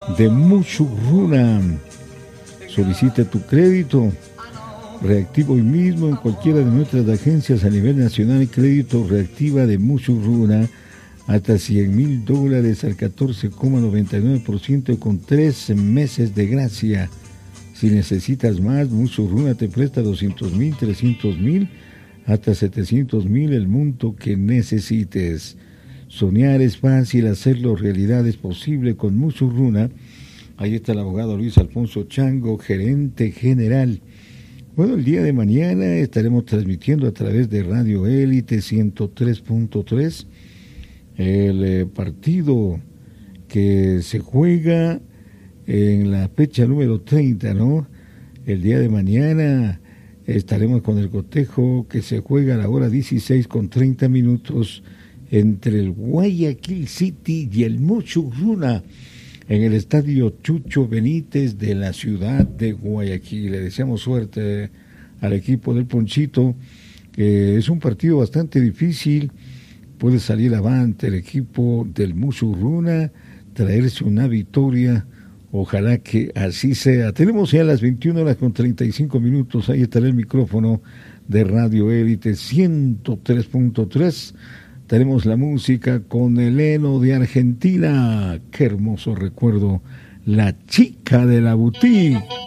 de Musurruna. Solicita tu crédito reactivo hoy mismo en cualquiera de nuestras agencias a nivel nacional. Crédito reactiva de Musurruna hasta $100,000 al 14,99% con 3 meses de gracia. Si necesitas más, Musurruna te presta 200,000, 300,000, hasta 700,000, el monto que necesites. Soñar es fácil, hacerlo realidad es posible con Musurruna. Ahí está el abogado Luis Alfonso Chango, gerente general. Bueno, el día de mañana estaremos transmitiendo a través de Radio Élite 103.3 el partido que se juega en la fecha número 30, ¿no? El día de mañana estaremos con el cotejo que se juega a la hora 16:30 entre el Guayaquil City y el Musurruna en el estadio Chucho Benítez de la ciudad de Guayaquil. Le deseamos suerte al equipo del Ponchito, que es un partido bastante difícil. Puede salir avante el equipo del Musurruna, traerse una victoria. Ojalá que así sea. Tenemos ya las 21:35. Ahí estará el micrófono de Radio Élite 103.3. Tenemos la música con el heno de Argentina. Qué hermoso recuerdo. La chica de la boutique.